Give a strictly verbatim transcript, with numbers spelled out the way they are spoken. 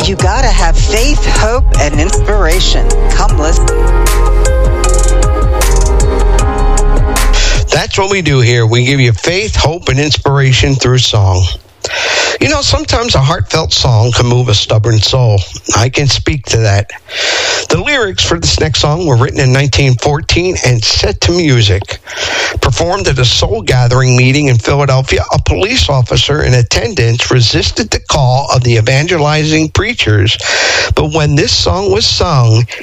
You gotta have faith, hope, and inspiration. Come listen. That's what we do here. We give you faith, hope, and inspiration through song. You know, sometimes a heartfelt song can move a stubborn soul. I can speak to that. The lyrics for this next song were written in nineteen fourteen and set to music. Performed at a soul gathering meeting in Philadelphia, a police officer in attendance resisted the call of the evangelizing preachers. But when this song was sung,